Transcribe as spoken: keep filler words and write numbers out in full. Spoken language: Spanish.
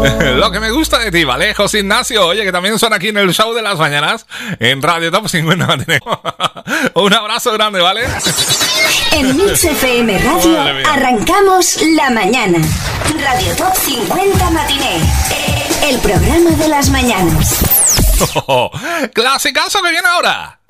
Lo que me gusta de ti, ¿vale? José Ignacio, oye, que también son aquí en el show de las mañanas, en Radio Top cincuenta Matiné. Un abrazo grande, ¿vale? En Mix F M Radio arrancamos la mañana. Radio Top cincuenta Matiné, el programa de las mañanas. Clasicazo que viene ahora.